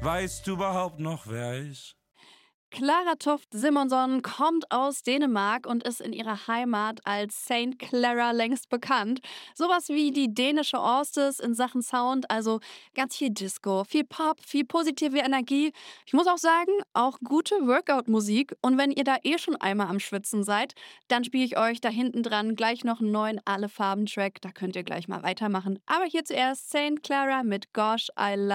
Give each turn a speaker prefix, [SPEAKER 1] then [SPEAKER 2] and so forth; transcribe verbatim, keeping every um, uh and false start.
[SPEAKER 1] Weißt du überhaupt noch, wer ist?
[SPEAKER 2] Clara Toft Simonson kommt aus Dänemark und ist in ihrer Heimat als Saint Clara längst bekannt. Sowas wie die dänische Orsted in Sachen Sound, also ganz viel Disco, viel Pop, viel positive Energie. Ich muss auch sagen, auch gute Workout-Musik. Und wenn ihr da eh schon einmal am Schwitzen seid, dann spiele ich euch da hinten dran gleich noch einen neuen Alle Farben-Track. Da könnt ihr gleich mal weitermachen. Aber hier zuerst Saint Clara mit Gosh, I Love